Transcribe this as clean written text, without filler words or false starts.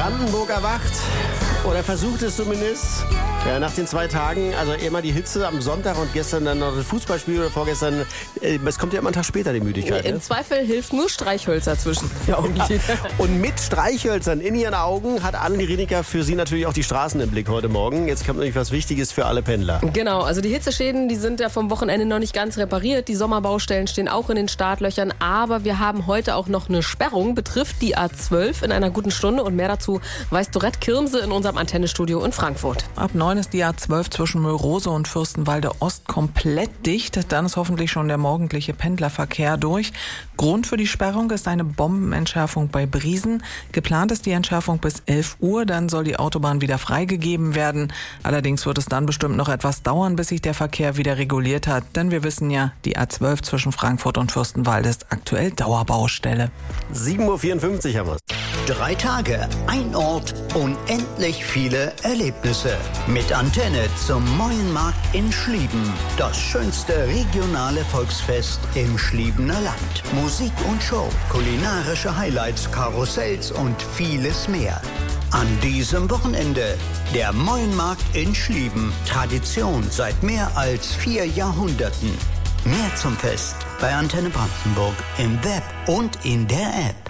Brandenburg erwacht. Oder versucht es zumindest. Ja, nach den 2 Tagen, also immer die Hitze am Sonntag und gestern dann noch das Fußballspiel oder vorgestern. Es kommt ja immer einen Tag später, die Müdigkeit. Im Zweifel hilft nur Streichhölzer zwischen die Augenlider. Und mit Streichhölzern in ihren Augen hat Anneli Rienecker für Sie natürlich auch die Straßen im Blick heute Morgen. Jetzt kommt nämlich was Wichtiges für alle Pendler. Genau, also die Hitzeschäden, die sind ja vom Wochenende noch nicht ganz repariert. Die Sommerbaustellen stehen auch in den Startlöchern. Aber wir haben heute auch noch eine Sperrung, betrifft die A12 in einer guten Stunde. Und mehr dazu weiß Dorette Kirmse in unserem Antennestudio in Frankfurt. Ab 9 ist die A12 zwischen Müllrose und Fürstenwalde Ost komplett dicht. Dann ist hoffentlich schon der morgendliche Pendlerverkehr durch. Grund für die Sperrung ist eine Bombenentschärfung bei Briesen. Geplant ist die Entschärfung bis 11 Uhr, dann soll die Autobahn wieder freigegeben werden. Allerdings wird es dann bestimmt noch etwas dauern, bis sich der Verkehr wieder reguliert hat. Denn wir wissen ja, die A12 zwischen Frankfurt und Fürstenwalde ist aktuell Dauerbaustelle. 7.54 Uhr haben wir es. 3 Tage, ein Ort, unendlich viele Erlebnisse. Mit Antenne zum Meuenmarkt in Schlieben. Das schönste regionale Volksfest im Schliebener Land. Musik und Show, kulinarische Highlights, Karussells und vieles mehr. An diesem Wochenende der Meuenmarkt in Schlieben. Tradition seit mehr als 4 Jahrhunderten. Mehr zum Fest bei Antenne Brandenburg im Web und in der App.